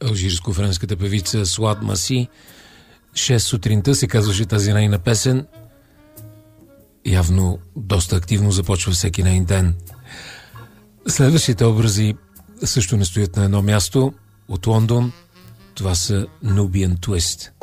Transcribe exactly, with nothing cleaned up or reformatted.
алжирско-френската певица Суад Маси. шест сутринта се казваше тази нейна песен. Явно доста активно започва всеки нейн ден. Следващите образи също не стоят на едно място. От Лондон това са Nubian Twist.